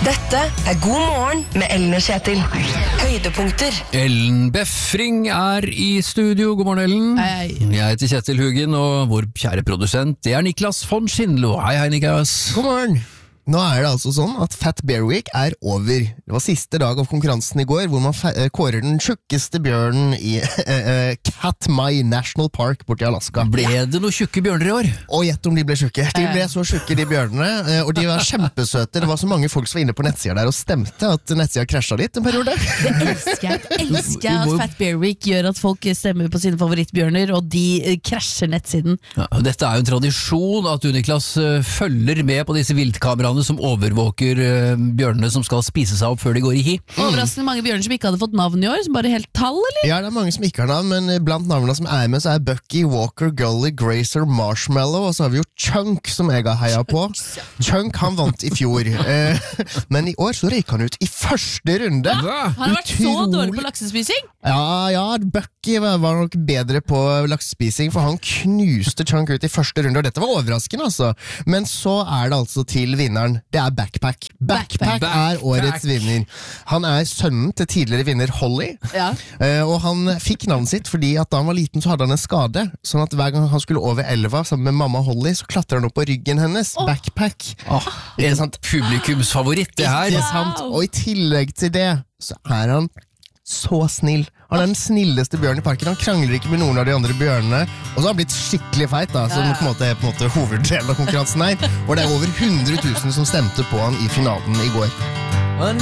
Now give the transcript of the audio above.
Dette God morgen med Ellen og Kjetil. Høydepunkter. Ellen Befring i studio. God morgen, Ellen. Hei. Jeg heter Kjetil Hugin, og vår kjære produsent, det Niklas von Schindlo. Hei, Niklas. God morgen. Nå det altså sånn at Fat Bear Week over. Det var siste dag av konkurransen I går, hvor man kårer den tjukkeste bjørnen I Katmai National Park borte I Alaska. Ble det noen tjukke bjørner I år? Og gjett om de ble tjukke. De ble så tjukke, de bjørnene, og de var kjempesøte. Det var så mange folk som var inne på nettsida der og stemte at nettsida krasjet litt en periode. Det elsker jeg at Fat Bear Week gjør at folk stemmer på sine favorittbjørner, og de krasjer nettsiden. Ja, dette jo en tradisjon at du, Niklas, følger med på disse viltkameraene som overvåker bjørnene som skal spise seg opp før de går I hi. Overraskende mange bjørner som ikke hadde fått navn I år, som bare helt tall, eller? Ja, det mange som ikke har navn, men blant navnene som med, så Bucky, Walker, Gully, Grazer, Marshmallow, og så har vi jo Chunk, som jeg har heia på. Chunk, han vant I fjor. Men I år så røyk han ut I første runde. Han har vært så dårlig på laksespising? Ja, Bucky var nok bedre på laksespising, for han knuste Chunk ut I første runde, og dette var overraskende, altså. Men så det altså til vinneren. Det Backpack. Backpack årets vinner. Han sønnen til tidligere vinner Holly, ja. Og han fikk navnet sitt fordi at da han var liten så hadde han en skade, sånn at hver gang han skulle over elva sammen med mamma Holly, så klatrer han opp på ryggen hennes. Backpack. En publikumsfavoritt, det her. Ikke sant? Og I tillegg til det, så han så snill. Han den snilleste bjørnen I parken. Han krangler ikke med noen av de andre bjørnene. Og så har han blitt skikkelig feit, da, som på en måte hoveddelen av konkurransen her. Og det over 100 000 som stemte på han I finalen I går.